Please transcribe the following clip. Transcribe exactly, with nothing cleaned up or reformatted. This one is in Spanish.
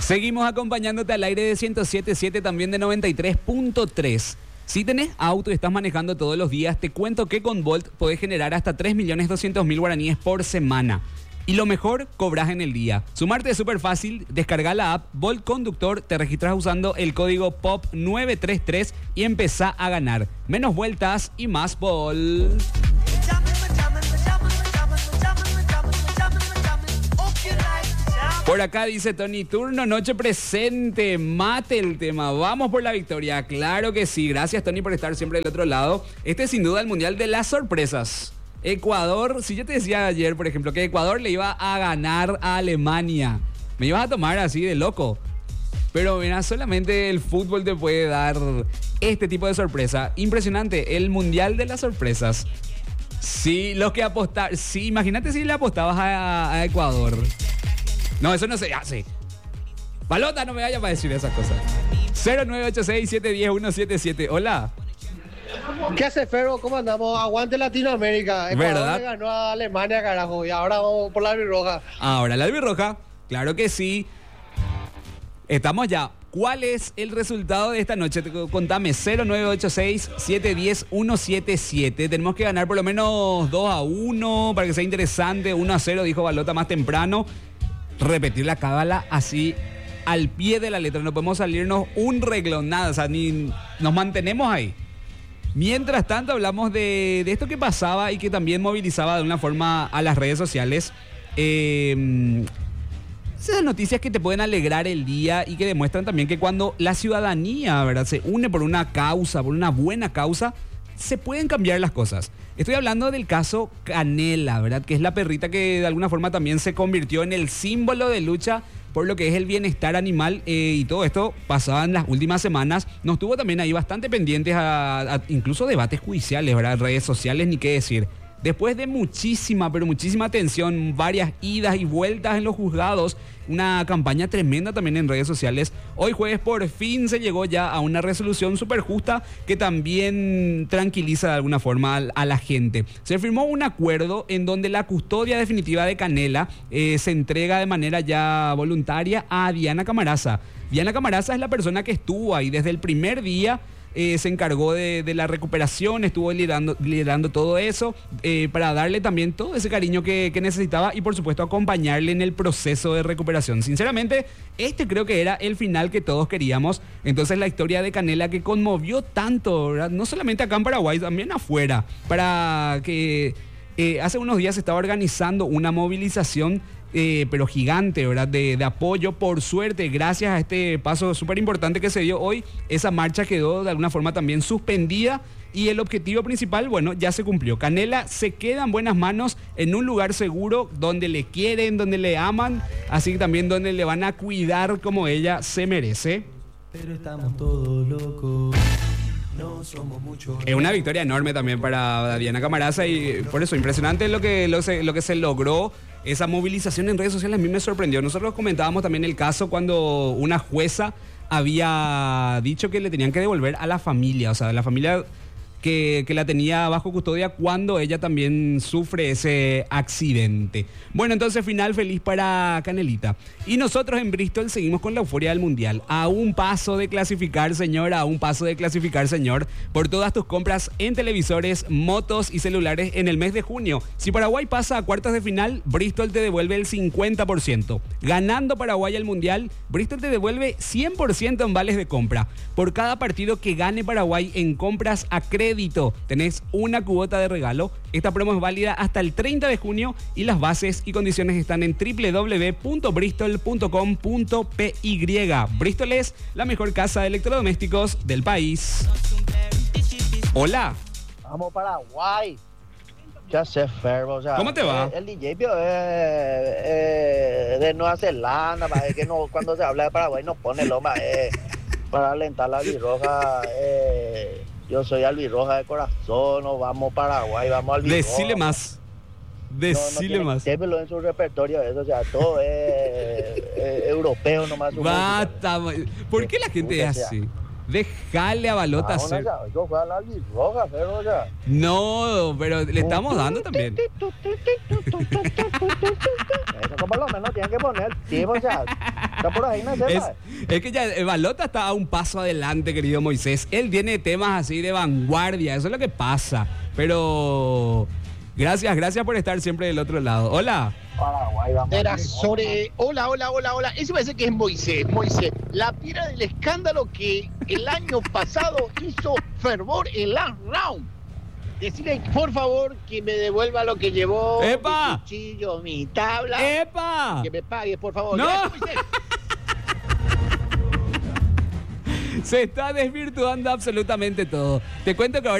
Seguimos acompañándote al aire de ciento siete punto siete, también de noventa y tres punto tres. Si tenés auto y estás manejando todos los días, te cuento que con Bolt podés generar hasta tres millones doscientos mil guaraníes por semana. Y lo mejor, cobras en el día. Sumarte es súper fácil, descarga la app Bolt Conductor, te registras usando el código P O P nueve tres tres y empezá a ganar. Menos vueltas y más Bolt. Por acá dice Tony, turno noche presente, mate el tema, vamos por la victoria. Claro que sí, gracias Tony por estar siempre del otro lado. Este es sin duda el mundial de las sorpresas. Ecuador, si yo te decía ayer, por ejemplo, que Ecuador le iba a ganar a Alemania, me ibas a tomar así de loco. Pero mira, solamente el fútbol te puede dar este tipo de sorpresa. Impresionante, el mundial de las sorpresas. Sí, los que apostar, sí, imagínate si le apostabas a, a Ecuador. No, eso no se hace. Balota, no me vaya para decir esas cosas. cero nueve ocho seis, siete uno cero, uno siete siete. Hola. ¿Qué hace, Ferro? ¿Cómo andamos? Aguante Latinoamérica. Ecuador ¿verdad? Le ganó a Alemania, carajo. Y ahora vamos por la albirroja. Ahora la albirroja. Claro que sí. Estamos ya. ¿Cuál es el resultado de esta noche? Contame. cero nueve ocho seis, siete uno cero, uno siete siete. Tenemos que ganar por lo menos dos a uno para que sea interesante. uno a cero, dijo Balota más temprano. Repetir la cábala así al pie de la letra. No podemos salirnos un reglón, nada. O sea, ni nos mantenemos ahí. Mientras tanto, hablamos de, de esto que pasaba y que también movilizaba de una forma a las redes sociales. Eh, esas noticias que te pueden alegrar el día y que demuestran también que cuando la ciudadanía, ¿verdad?, se une por una causa, por una buena causa, se pueden cambiar las cosas. Estoy hablando del caso Canela, ¿verdad?, que es la perrita que de alguna forma también se convirtió en el símbolo de lucha por lo que es el bienestar animal, eh, y todo esto pasaba en las últimas semanas. Nos tuvo también ahí bastante pendientes a, a incluso debates judiciales, ¿verdad?, redes sociales, ni qué decir. Después de muchísima, pero muchísima atención, varias idas y vueltas en los juzgados, una campaña tremenda también en redes sociales, hoy jueves por fin se llegó ya a una resolución súper justa que también tranquiliza de alguna forma a, a la gente. Se firmó un acuerdo en donde la custodia definitiva de Canela eh, se entrega de manera ya voluntaria a Diana Camaraza. Diana Camaraza es la persona que estuvo ahí desde el primer día. Eh, se encargó de, de la recuperación, estuvo liderando, liderando todo eso, eh, para darle también todo ese cariño que, que necesitaba y por supuesto acompañarle en el proceso de recuperación. Sinceramente, este creo que era el final que todos queríamos. Entonces la historia de Canela que conmovió tanto, ¿verdad?, no solamente acá en Paraguay, también afuera, para que eh, hace unos días se estaba organizando una movilización Eh, pero gigante, ¿verdad?, de, de apoyo. Por suerte, gracias a este paso súper importante que se dio hoy, esa marcha quedó de alguna forma también suspendida y el objetivo principal, bueno, ya se cumplió. Canela se queda en buenas manos, en un lugar seguro, donde le quieren, donde le aman, así que también donde le van a cuidar como ella se merece. Pero estamos todos locos. No somos muchos. Es una victoria enorme también para Diana Camaraza y por eso impresionante lo que, lo, se, lo que se logró. Esa movilización en redes sociales a mí me sorprendió. Nosotros comentábamos también el caso cuando una jueza había dicho que le tenían que devolver a la familia, o sea, la familia que, que la tenía bajo custodia cuando ella también sufre ese accidente. Bueno, entonces final feliz para Canelita. Y nosotros en Bristol seguimos con la euforia del Mundial. A un paso de clasificar, señor, a un paso de clasificar, señor, por todas tus compras en televisores, motos y celulares en el mes de junio. Si Paraguay pasa a cuartos de final, Bristol te devuelve el cincuenta por ciento. Ganando Paraguay el Mundial, Bristol te devuelve cien por ciento en vales de compra. Por cada partido que gane Paraguay en compras a crédito, tenés una cubota de regalo. Esta promo es válida hasta el treinta de junio y las bases y condiciones están en doble u doble u doble u punto bristol punto com punto p y. Bristol es la mejor casa de electrodomésticos del país. Hola. Vamos Paraguay. Ya sé, Ferro. O sea, ¿cómo te va? El, el D J es eh, de Nueva Zelanda, ma, es que no, cuando se habla de Paraguay nos pone loma eh, para alentar la albirroja. Eh, yo soy albirroja de corazón, no vamos Paraguay, vamos albirroja. Decile más. Decile no, no más. Tépelo en su repertorio, eso, o sea, todo es eh, europeo nomás. Basta. ¿Por qué la gente es así? Déjale a Balota ah, hacer. Ya, yo juego a la albirroja, pero ya. No, pero le estamos dando también. Eso como lo menos tienen que poner, sí, o sea, Está por ahí, no sé. Es, es que ya eh, Balota está a un paso adelante, querido Moisés. Él tiene temas así de vanguardia, eso es lo que pasa. Pero gracias, gracias por estar siempre del otro lado. Hola. Paraguay, vamos. Era sobre... Hola, hola, hola, hola. Ese parece que es Moisés. Moisés, la piedra del escándalo que el año pasado hizo fervor en Last Round. Decirle, por favor, que me devuelva lo que llevó. ¡Epa! Mi cuchillo, mi tabla. ¡Epa! Que me pague, por favor. ¡No! Gracias, Moisés. Se está desvirtuando absolutamente todo. Te cuento que ahora